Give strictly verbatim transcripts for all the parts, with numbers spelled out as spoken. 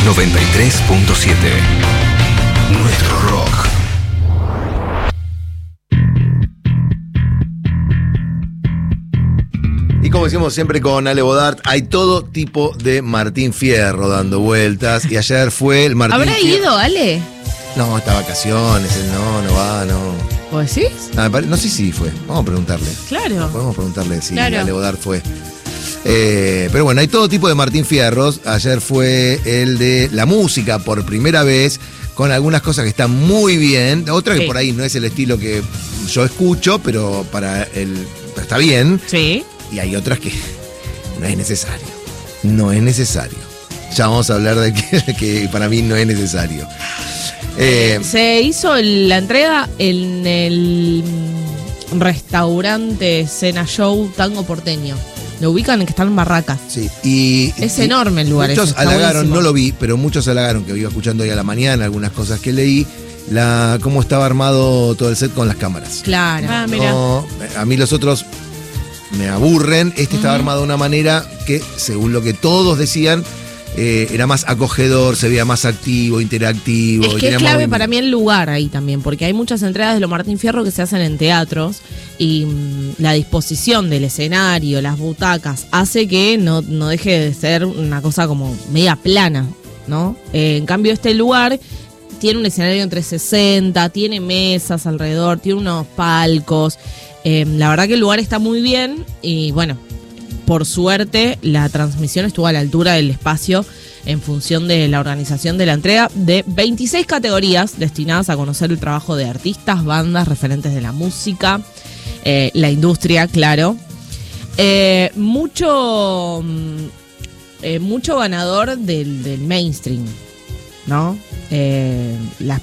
noventa y tres punto siete. Nuestro rock. Y como decimos siempre con Ale Bodart, hay todo tipo de Martín Fierro dando vueltas. Y ayer fue el Martín ¿Habrá Fierro. ido, Ale? No, está de vacaciones, él no, no va, no. ¿Vos decís? Ah, no sé si fue. Vamos a preguntarle. Claro. Podemos preguntarle si Claro. Ale Bodart fue. Eh, pero bueno, hay todo tipo de Martín Fierros. Ayer fue el de la música por primera vez, con algunas cosas que están muy bien. Otra que Sí. por ahí no es el estilo que yo escucho, pero para el pero está bien. Sí. Y hay otras que no es necesario. No es necesario. Ya vamos a hablar de que, que para mí no es necesario. Eh, Se hizo la entrega en el restaurante Cena Show Tango Porteño. Lo ubican en que están en Barracas. sí. Y, Es y enorme el lugar ese, Muchos está halagaron, buenísimo. no lo vi, pero muchos halagaron, que iba escuchando hoy a la mañana algunas cosas que leí, la cómo estaba armado todo el set con las cámaras. Claro. Ah, mira. No, a mí los otros me aburren. Este estaba armado de una manera que, según lo que todos decían, eh, era más acogedor, se veía más activo, interactivo. Es y que tenía es clave movimiento. para mí el lugar ahí también, porque hay muchas entregas de los Martín Fierro que se hacen en teatros y mm, la disposición del escenario, las butacas, hace que no, no deje de ser una cosa como media plana, ¿no? Eh, en cambio, este lugar tiene un escenario en trescientos sesenta, tiene mesas alrededor, tiene unos palcos. Eh, la verdad que el lugar está muy bien y bueno, por suerte la transmisión estuvo a la altura del espacio en función de la organización de la entrega de veintiséis categorías destinadas a conocer el trabajo de artistas, bandas, referentes de la música, eh, la industria, claro. Eh, mucho, mm, eh, mucho ganador del, del mainstream, ¿no? Eh, las-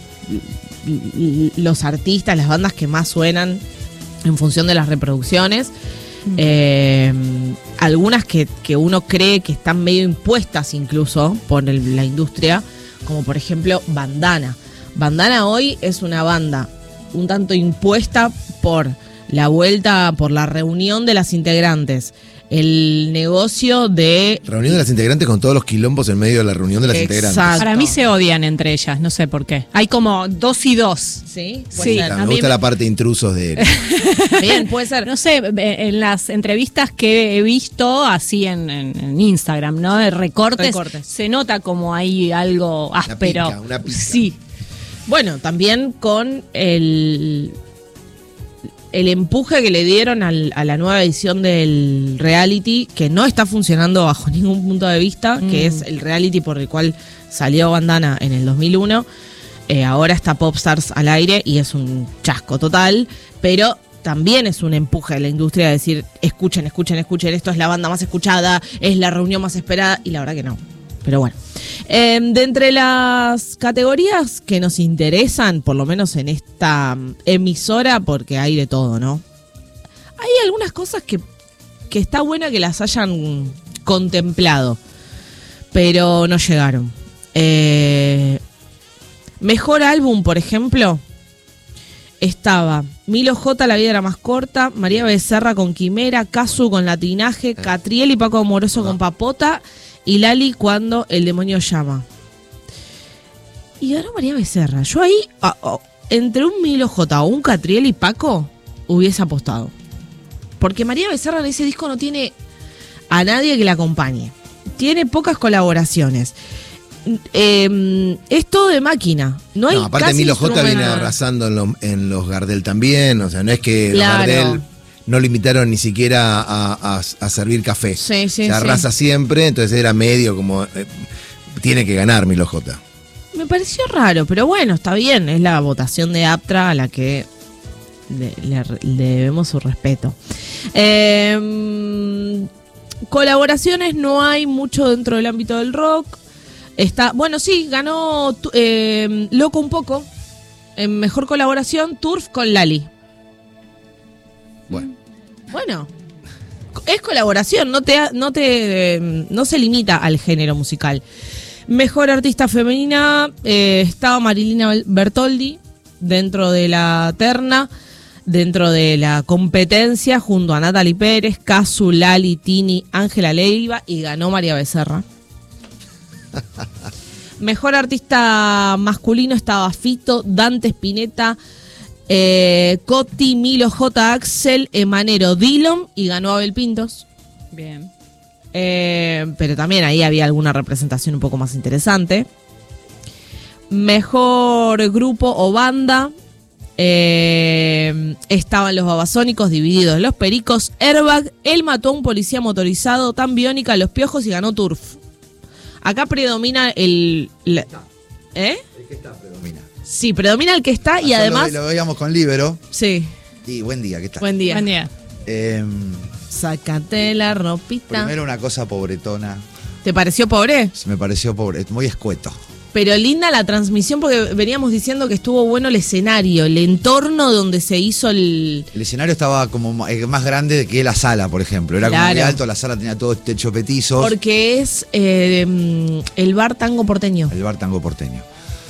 los artistas, las bandas que más suenan en función de las reproducciones. Eh, algunas que, que uno cree que están medio impuestas incluso por el- la industria, como por ejemplo Bandana. Bandana hoy es una banda un tanto impuesta por la vuelta, por la reunión de las integrantes, el negocio de... Reunión de las integrantes con todos los quilombos en medio de la reunión de las Exacto. integrantes. Para mí se odian entre ellas, no sé por qué. Hay como dos y dos. ¿Sí? Sí. Puede ser. a Me mí gusta me- la parte de intrusos de él. Bien, puede ser. No sé, eh, en las entrevistas que he visto así en, en- en Instagram, ¿no? De recortes, Recortes. se nota como hay algo áspero. pica, una pica. Sí. Bueno, también con el, el empuje que le dieron al- a la nueva edición del reality, que no está funcionando bajo ningún punto de vista, Mm. que es el reality por el cual salió Bandana en el dos mil uno. Eh, ahora está Popstars al aire y es un chasco total, pero también es un empuje de la industria de decir, escuchen, escuchen, escuchen, esto es la banda más escuchada, es la reunión más esperada, y la verdad que no. Pero bueno, eh, de entre las categorías que nos interesan, por lo menos en esta mm, emisora, porque hay de todo, ¿no? Hay algunas cosas que, que está buena que las hayan contemplado, pero no llegaron. Eh, mejor álbum, por ejemplo, estaba Milo J, La vida era más corta, María Becerra con Quimera, Casu con Latinaje, Catriel y Paco Amoroso con Papota, y Lali cuando el demonio llama. Y ganó María Becerra. Yo ahí, ah, oh, entre un Milo J o un Catriel y Paco, hubiese apostado. Porque María Becerra en ese disco no tiene a nadie que la acompañe. Tiene pocas colaboraciones. Eh, es todo de máquina. No hay No, aparte casi Milo J viene instrumento. arrasando en, lo- en los Gardel también, o sea, no es que Claro. los Gardel no lo invitaron ni siquiera a, a- a servir café. Sí, sí, Se arrasa siempre, entonces era medio como... eh, tiene que ganar Milo J. Me pareció raro, pero bueno, está bien. Es la votación de Aptra a la que le, le- le debemos su respeto. Eh, colaboraciones no hay mucho dentro del ámbito del rock. Está, bueno, sí, ganó tu- eh, Loco un poco. En mejor colaboración, Turf con Lali. Bueno, Bueno, es colaboración, no te, no te, eh, no se limita al género musical. Mejor artista femenina, eh, estaba Marilina Bertoldi dentro de la terna, dentro de la competencia, junto a Natalie Pérez, Casu, Lali, Tini, Ángela Leiva, y ganó María Becerra. Mejor artista masculino estaba Fito, Dante Spinetta, eh, Coti, Milo J. Axel, Emanero, Dillon y ganó Abel Pintos. Bien. Eh, pero también ahí había alguna representación un poco más interesante. Mejor grupo o banda. Eh, estaban los Babasónicos, Divididos, Los Pericos, Airbag, Él mató a un policía motorizado, Tan Biónica, Los Piojos y ganó Turf. Acá predomina el... la- ¿Eh? El que está predomina. Sí, predomina el que está y Ayer además... Lo, lo veíamos con Libero. Sí, Y buen día, ¿qué tal? buen día. Buen día. Eh, Sácate la ropita. primero una cosa pobretona. ¿Te pareció pobre? Me pareció pobre, muy escueto. Pero linda la transmisión porque veníamos diciendo que estuvo bueno el escenario, el entorno donde se hizo el... El escenario estaba como eh, más grande que la sala, por ejemplo. Era como Claro. muy alto, la sala tenía todo techo petizos. Porque es eh, mm, el bar tango porteño. El bar tango porteño.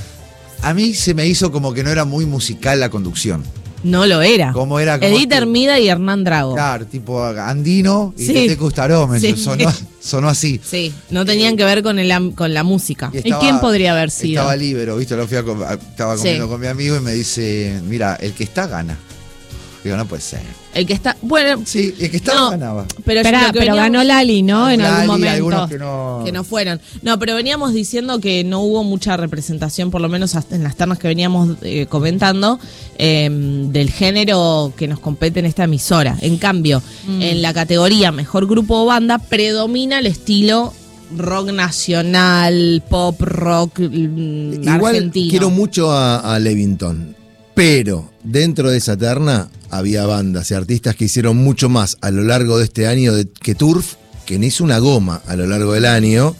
A mí se me hizo como que no era muy musical la conducción. No lo era. ¿Cómo era? Como Edith que- Hermida y Hernán Drago. Claro, tipo andino y Sí. Tete Custaró, Sí. sonó, sonó así. Sí, no tenían que ver con, el, am- con la música. Y ¿Y quién podría haber sido? Estaba Libero, ¿viste? Lo fui a com- a- estaba comiendo Sí. con mi amigo y me dice, mira, el que está gana. Digo, no puede ser. El que está... Bueno, Sí, el que estaba no, ganaba. pero, Esperá, lo que pero veníamos- ganó Lali, ¿no? En Lali, algún momento. algunos que no... Que no fueron. No, pero veníamos diciendo que no hubo mucha representación, por lo menos hasta en las ternas que veníamos eh, comentando, eh, del género que nos compete en esta emisora. En cambio, en la categoría Mejor Grupo o Banda, predomina el estilo rock nacional, pop, rock mm, Igual argentino. quiero mucho a, a Levington, pero dentro de esa terna había bandas y artistas que hicieron mucho más a lo largo de este año de- que Turf, que no hizo una goma a lo largo del año.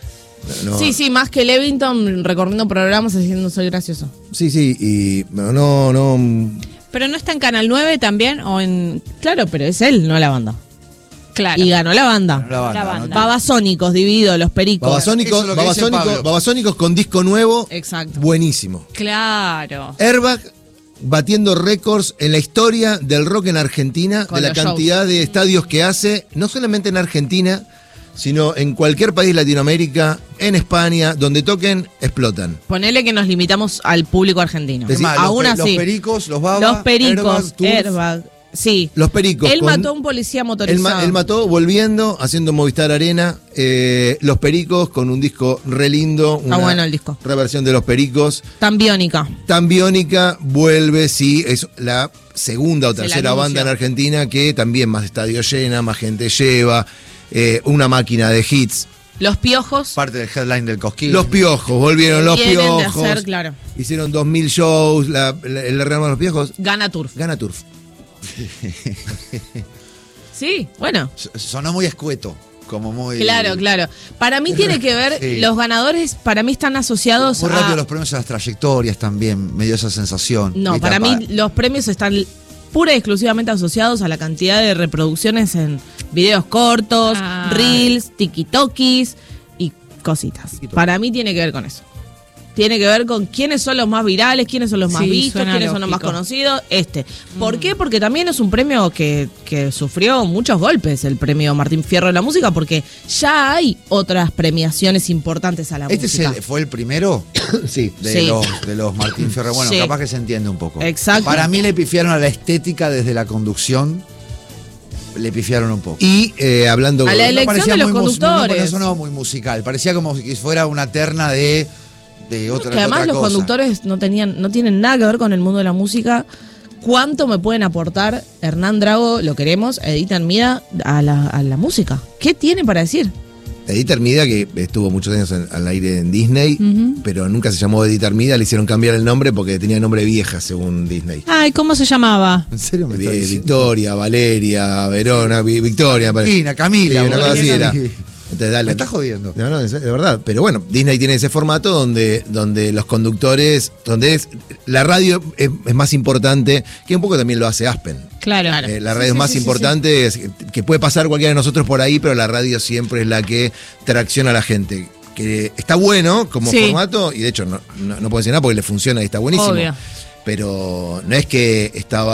No- Sí, sí, más que Levington recorriendo programas haciendo Soy Gracioso. Sí, sí, y no, no, no. Pero no está en Canal nueve también o en... Claro, pero es él, no la banda. Claro. Y ganó la banda. Ganó la banda, La ¿no? banda. Babasónicos, Divididos, Los Pericos. Babasónicos, Eso es lo que dice Babasónicos, Pablo. Babasónicos con disco nuevo, Exacto. buenísimo. Claro. Airbag batiendo récords en la historia del rock en Argentina, Con de la los shows. cantidad de estadios que hace, no solamente en Argentina, sino en cualquier país de Latinoamérica, en España, donde toquen, explotan. Ponele que nos limitamos al público argentino. Es más, los Aún pe- así. los pericos, los babas, Los pericos, Airbag, Turf. Airbag. Sí. Los Pericos. Él con- mató a un policía Él, motorizado. ma- él mató volviendo, haciendo Movistar Arena, eh, Los Pericos con un disco re lindo. Está bueno el disco. Reversión de Los Pericos. Tan biónica. Tan Biónica vuelve, sí, es la segunda o Se la tercera anuncio. banda en Argentina que también más estadio llena, más gente lleva, eh, una máquina de hits. Los Piojos. Parte del headline del Cosquín. Los Piojos, volvieron Los Vienen de Piojos. hacer, claro. Hicieron dos mil shows, la, la- el rearmo de Los Piojos. Gana Turf. Gana Turf. Sí, bueno. S- Sonó muy escueto, como muy... Claro, claro. Para mí tiene que ver, Sí. los ganadores para mí están asociados Muy a... rápido los premios a las trayectorias también, me dio esa sensación. No, ¿Viste? para Pa- mí los premios están pura y exclusivamente asociados a la cantidad de reproducciones en videos cortos, Ah. reels, tikitokis y cositas. Tikitoki. Para mí tiene que ver con eso. Tiene que ver con quiénes son los más virales, quiénes son los más Sí, vistos, suena quiénes son los más lógico. conocidos. Este. ¿Por qué? Porque también es un premio que, que sufrió muchos golpes, el premio Martín Fierro de la música, porque ya hay otras premiaciones importantes a la Este es música. el- fue el primero Sí. de, Sí. los, de los Martín Fierro. Bueno, Sí. capaz que se entiende un poco. Exacto. Para mí le pifiaron a la estética desde la conducción. Le pifiaron un poco. Y eh, hablando... A la No elección parecía de los muy mus- conductores. No, sonaba muy musical. Parecía como si fuera una terna de, de otra Que además otra los cosa. conductores no tenían, no tienen nada que ver con el mundo de la música. ¿Cuánto me pueden aportar Hernán Drago, lo queremos, Edith Hermida, a la, a la música? ¿Qué tiene para decir? Edith Hermida, que estuvo muchos años en- al aire en Disney, pero nunca se llamó Edith Hermida, le hicieron cambiar el nombre porque tenía nombre vieja según Disney. Ay, ¿cómo se llamaba? ¿En serio me Vi- estás diciendo? Victoria, Valeria, Verona, Vi- Victoria. me parece. Cristina, Camila. Sí, una cosa así era. Sí. Entonces, dale. Me estás jodiendo. No, no, es de verdad. Pero bueno, Disney tiene ese formato donde, donde los conductores, donde es la radio es, es más importante, que un poco también lo hace Aspen. Claro. Eh, la radio es más importante, es- que puede pasar cualquiera de nosotros por ahí, pero la radio siempre es la que tracciona a la gente. Que está bueno como Sí. formato, y de hecho no, no, no puedo decir nada porque le funciona y está buenísimo. Obvio. Pero no es que estaba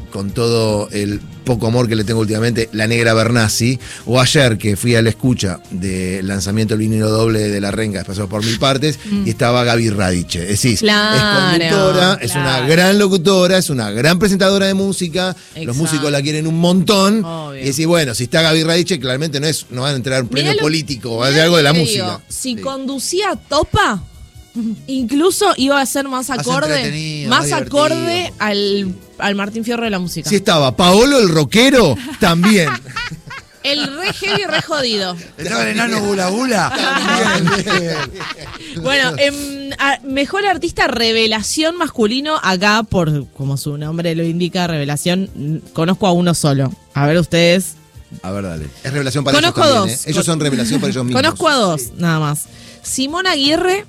con todo el poco amor que le tengo últimamente, La Negra Bernasi, o ayer que fui a la escucha del lanzamiento del vinilo doble de La Renga, pasó por mil partes, mm. y estaba Gaby Radice. Es decir, claro, es conductora, es claro. una gran locutora, es una gran presentadora de música, Exacto. los músicos la quieren un montón. Obvio. Y decir, bueno, si está Gaby Radice, claramente no es, no van a entrar un premio Mirá lo- político, va a ser algo de la Te música. digo, si Sí. conducía Topa, incluso iba a ser más Más acorde, entretenido, más más acorde divertido. al, al Martín Fierro de la música. Si estaba Paolo el rockero, también. El re heavy, re jodido. ¿Estaba el enano Bula Bula? Bueno, em, a- mejor artista revelación masculino, acá por como su nombre lo indica, revelación, mm, conozco a uno solo. A ver ustedes. A ver, dale. Es revelación para Conozco ellos también, dos. ¿eh? Ellos son revelación para ellos mismos. Conozco a dos, nada más. Simón Aguirre,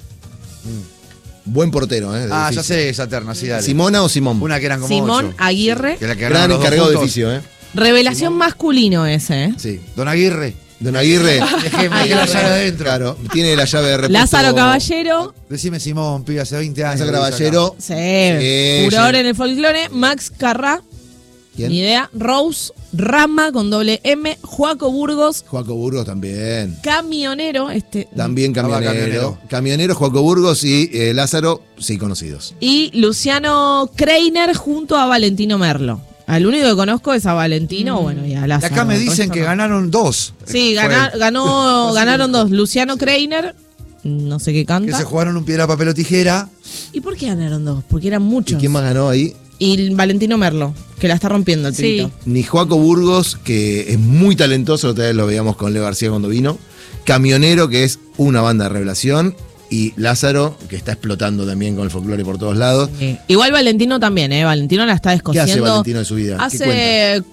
Buen portero, ¿eh? Ah, ya Difícil. sé esa terna, sí, dale. ¿Simona o Simón? Una que eran como Simón ocho. Aguirre. Que la que Gran ganaron los dos encargado de juntos. oficio, ¿eh? Revelación masculino ese, ¿eh? Sí. Don Aguirre. Don Aguirre. Dejé, me dejé la llave adentro. Claro, tiene la llave de repuesto. Lázaro Caballero. Decime Simón, pibe, hace veinte años. Lázaro lo hizo Caballero. Sí, Sí, furor sí. en el folclore. Max Carrá, ¿Quién? ni idea. Rose, Rama con doble M. Joaco Burgos, Joaco Burgos también. Camionero, este. También Estaba camionero. camionero. Camionero, Joaco Burgos y eh, Lázaro, sí conocidos. Y Luciano Kreiner junto a Valentino Merlo. Al único que conozco es a Valentino, bueno, y a acá. Y Lázaro. acá me El dicen resto que no. ganaron dos. Sí, Fue gana- el- ganó, ganaron dos. Luciano Kreiner, no sé qué Que canta. se jugaron un piedra, papel o tijera. ¿Y por qué ganaron dos? Porque eran ¿Y muchos. quién más ganó ahí? Y Valentino Merlo, que la está rompiendo el Sí. pibito. Ni Joaco Burgos, que es muy talentoso, otra vez lo veíamos con Leo García cuando vino. Camionero, que es una banda de revelación. Y Lázaro, que está explotando también con el folclore por todos lados. Sí. Igual Valentino también, ¿eh? Valentino la está ¿Qué descosiendo. hace Valentino de su vida? ¿Qué Hace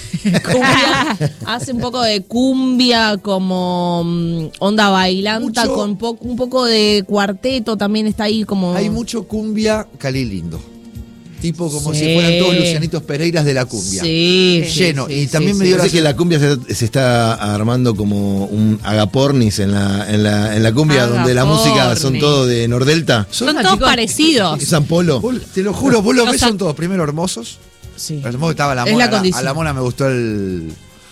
cumbia, hace un poco de cumbia como mm, onda bailanta, Mucho- con po- un poco de cuarteto también está ahí como... Hay mucho cumbia Cali lindo. Tipo como Sí. si fueran todos Lucianitos Pereiras de la cumbia. Sí, sí, Lleno. sí, Y sí, también sí. me dio Parece la que la cumbia se, se está armando como un agapornis en la, en la, en la cumbia, donde la música son Agapornis. todo de Nordelta. Son Son todos chicos- parecidos. San Polo. Vos- te lo juro, vos los Los ves, an- son todos primero hermosos. Sí. Hermoso estaba la Es mona. la la- condición. a la mona me gustó el.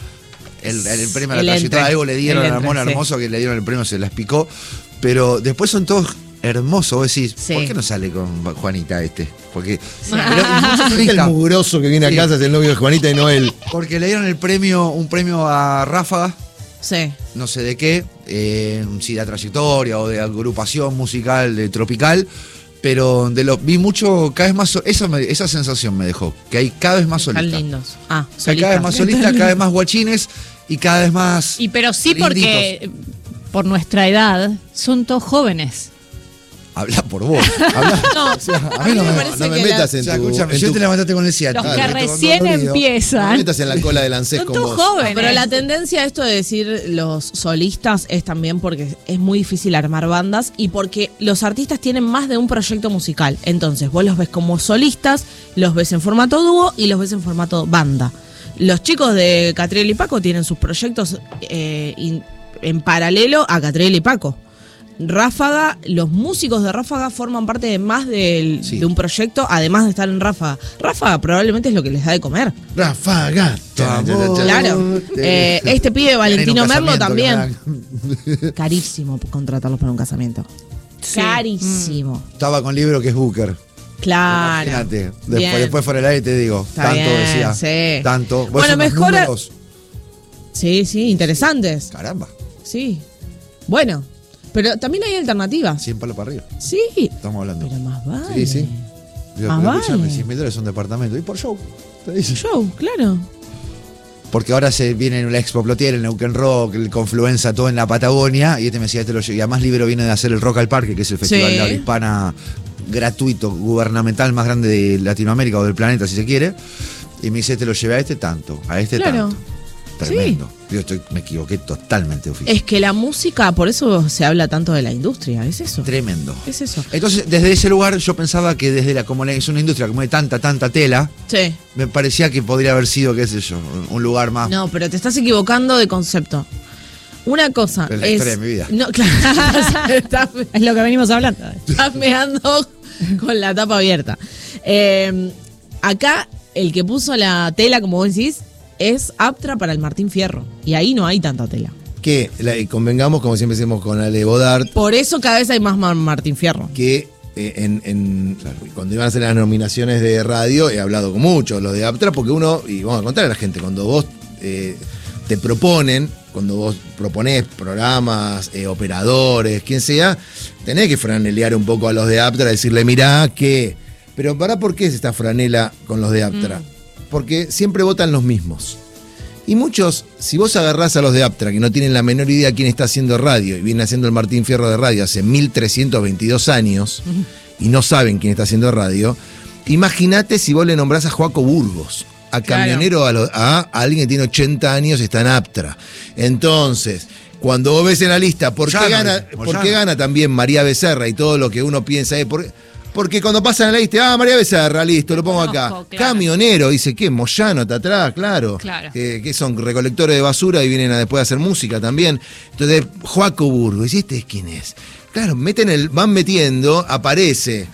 El, el premio a El la entre. trayectoria. Algo le dieron El a la entre, mona sí. hermoso que le dieron el premio, se las picó. Pero después son todos hermosos. Vos decís, Sí. ¿por qué no sale con Juanita este? Porque. Ah. Pero, y muchos El solistas, mugroso que viene Sí. a casa es el novio de Juanita y no él. porque le dieron el premio, un premio a Ráfaga. Sí. No sé de qué, eh, si de trayectoria o de agrupación musical de tropical, pero de lo vi mucho, cada vez más, so- esa, me- esa sensación me dejó, que hay cada vez más Están solistas. lindos. Ah, O sea, cada vez más solistas, cada vez más guachines y cada vez más... Y pero sí linditos. porque eh, por nuestra edad son todos jóvenes. Habla por vos. Habla, No, o sea, a mí me No, parece no me que metas la- o en sea, tu... escúchame, en yo tu- te levantaste con el ciato. Los Dale, que te mando recién dolido. no me empiezan. metas en la cola del ANSES Son con todos vos. jóvenes. Pero la tendencia a esto de decir los solistas es también porque es muy difícil armar bandas y porque los artistas tienen más de un proyecto musical. Entonces vos los ves como solistas, los ves en formato dúo y los ves en formato banda. Los chicos de Catriel y Paco tienen sus proyectos eh, in- en paralelo a Catriel y Paco. Ráfaga, los músicos de Ráfaga forman parte de más del- Sí. de un proyecto, además de estar en Ráfaga. Ráfaga probablemente es lo que les da de comer. Ráfaga. Claro. Eh, este pibe Valentino Tener un Merlo casamiento también. que me Carísimo contratarlos para un casamiento. Sí. Carísimo. Estaba con libro que es Booker. Claro. Imagínate. Bien. Después, después fuera del aire te digo. Está tanto bien, decía. sí. Tanto. Vos Bueno, sos unos mejor- números. Sí, sí, interesantes. Caramba. Sí. Bueno, pero también hay alternativas. cien palos para arriba. Sí. Estamos hablando. Pero más vale. Sí, sí. Digo, más pero escuchame, vale. cien mil dólares es un departamento. Y por show. Te dice. Show, claro. Porque ahora se viene la Expo Plotier, el Neuquén Rock, el Confluenza, todo en la Patagonia. Y este me decía, este lo llevo. Y además Libero viene de hacer el Rock al Parque, que es el festival Sí. de habla hispana gratuito, gubernamental más grande de Latinoamérica o del planeta, si se quiere. Y me dice, te lo llevé a este tanto, a este Claro. tanto. Tremendo. Yo estoy, me equivoqué totalmente, oficial. Es que la música, por eso se habla tanto de la industria, es eso. Tremendo. Es eso. Entonces, desde ese lugar yo pensaba que desde la, como la- es una industria como de tanta, tanta tela, Sí. me parecía que podría haber sido, qué sé yo, un lugar más. No, pero te estás equivocando de concepto. Una cosa Es la es. historia de mi vida. No, claro. estás, Es lo que venimos hablando. estás meando con la tapa abierta. Eh, acá el que puso la tela, como vos decís, es Aptra para el Martín Fierro. Y ahí no hay tanta tela. Que la, y convengamos, como siempre decimos con Ale Bodart, Por eso cada vez hay más Mar- Martín Fierro. que eh, en, en- cuando iban a hacer las nominaciones de radio, he hablado con muchos, los de Aptra, porque uno, y vamos a contar a la gente, cuando vos eh, te proponen, cuando vos proponés programas, eh, operadores, quien sea, tenés que franelear un poco a los de Aptra, decirle, mirá que... Pero ¿para por qué es esta franela con los de Aptra? Mm. Porque siempre votan los mismos. Y muchos, si vos agarrás a los de Aptra, que no tienen la menor idea quién está haciendo radio, y viene haciendo el Martín Fierro de radio hace mil trescientos veintidós años, y no saben quién está haciendo radio, imagínate si vos le nombrás a Joaco Burgos, a Claro. camionero, a, lo- a alguien que tiene ochenta años y está en Aptra. Entonces, cuando vos ves en la lista, ¿por qué Moyano, gana, dice, por Moyano. qué gana también María Becerra y todo lo que uno piensa? Eh, por- porque cuando pasan en la lista, ah, María Becerra, listo, lo pongo Conozco, acá. claro. Camionero, dice, ¿qué? Moyano está atrás, claro. Claro. Eh, que son recolectores de basura y vienen a después a hacer música también. Entonces, Joaco Burgos, ¿y este quién es? Claro, meten el, van metiendo, aparece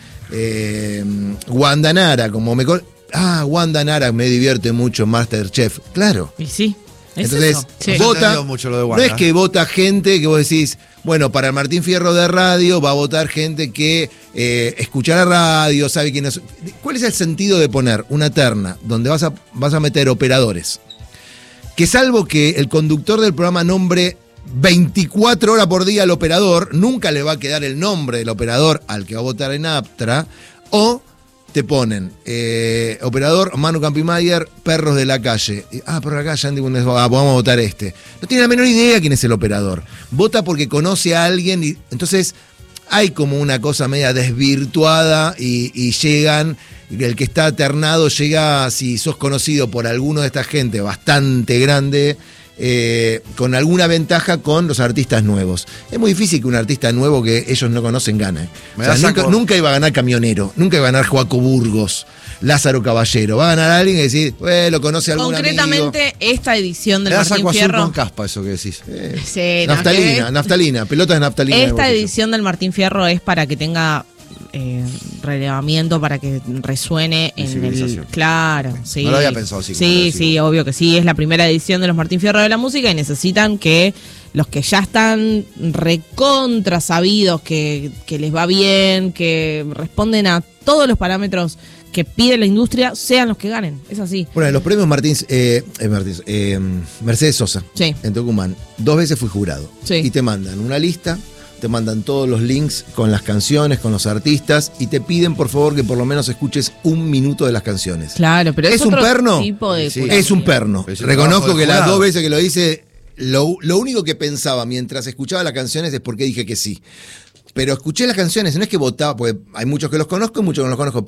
eh, Wanda Nara, como me... col- Ah, Wanda Nara me divierte mucho en MasterChef. Claro. Y sí, es Entonces, eso. Sí. No se vota. entendió mucho lo de No Wanda. es que vota gente que vos decís, bueno, para el Martín Fierro de radio va a votar gente que eh, escuchará radio, sabe quién es. ¿Cuál es el sentido de poner una terna donde vas a, vas a meter operadores? Que salvo que el conductor del programa nombre veinticuatro horas por día al operador, nunca le va a quedar el nombre del operador al que va a votar en Aptra, o te ponen eh, operador Manu Campimayer, perros de la calle. Y, ah, perros de la calle, Andy Bundes, ah, vamos a votar este. No tiene la menor idea quién es el operador. Vota porque conoce a alguien y entonces hay como una cosa media desvirtuada y, y llegan, el que está ternado llega, si sos conocido por alguno de esta gente bastante grande, eh, con alguna ventaja con los artistas nuevos. Es muy difícil que un artista nuevo que ellos no conocen gane. Me O sea, da nunca, saco. nunca iba a ganar Camionero, nunca iba a ganar Joaco Burgos, Lázaro Caballero. Va a ganar alguien que decir, eh, lo conoce algún Concretamente, esta edición Me del da Martín saco azul Fierro. con caspa eso que decís. amigo. Sí, Eh, no, naftalina, que- naftalina, pelotas de naftalina. en el Esta bolsillo. edición del Martín Fierro es para que tenga eh, relevamiento, para que resuene en el... Visibilización. Claro, sí. No lo había pensado así, como Sí, lo decís sí, obvio que sí. Es la primera edición de los Martín Fierro de la música y necesitan que los que ya están recontra sabidos, que, que les va bien, que responden a todos los parámetros que pide la industria, sean los que ganen. Es así. Bueno, en los premios Martins, eh, eh, Martins, eh, Mercedes Sosa, Sí. en Tucumán, dos veces fui jurado. Sí. Y te mandan una lista, te mandan todos los links con las canciones, con los artistas, y te piden por favor que por lo menos escuches un minuto de las canciones. Claro, pero es, ¿Es un otro perno? tipo de Sí. curaduría. Es un perno. Es el Reconozco trabajo que del las jurado. dos veces que lo hice, lo, lo único que pensaba mientras escuchaba las canciones es por qué dije que sí. Pero escuché las canciones, no es que votaba, porque hay muchos que los conozco y muchos que no los conozco.